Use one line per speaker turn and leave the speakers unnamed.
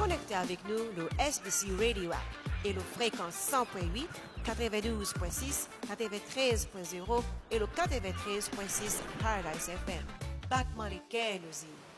connecter avec nous le SBC Radio App et le fréquence 100.8, 92.6, 93.0 et le 93.6 Paradise FM. Battement les nous